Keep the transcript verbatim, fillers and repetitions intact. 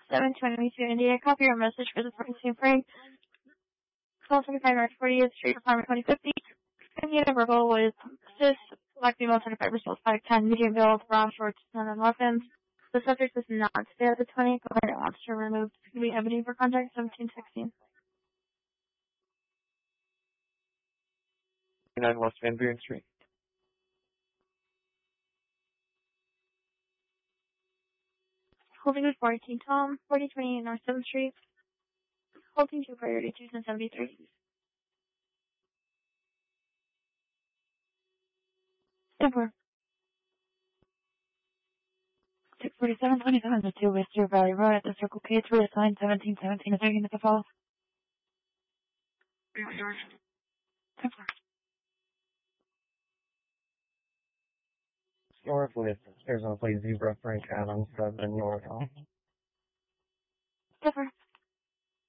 seven twenty-two India. Copy your message for the purchasing frame. twelve twenty-five North fortieth Street, apartment twenty fifty. Indian verbal with cis, black female, twenty-five percent, five ten, medium build, brown shorts, none on muffins. The subject does not stay at the twenty, but when it wants to remove, we have a need for contact seventeen sixteen. nine West Van Buren Street. Holding with fourteen Tom, forty twenty-eight North seventh Street. Holding two priority two seventy-three. Over. six forty-seven twenty-seven to two West Valley Road at the Circle K three assigned seventeen seventeen. Is there anything to follow? North with Arizona Police Zebra Frank Adams, seven North. Different.